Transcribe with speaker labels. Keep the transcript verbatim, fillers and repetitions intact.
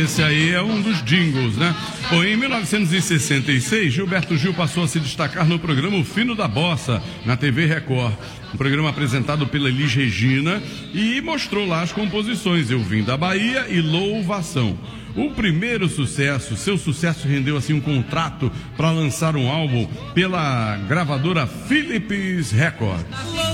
Speaker 1: Esse aí é um dos jingles, né? Bom, em mil novecentos e sessenta e seis, Gilberto Gil passou a se destacar no programa O Fino da Bossa, na T V Record. Um programa apresentado pela Elis Regina e mostrou lá as composições Eu Vim da Bahia e Louvação. O primeiro sucesso, seu sucesso rendeu assim um contrato para lançar um álbum pela gravadora Philips Records.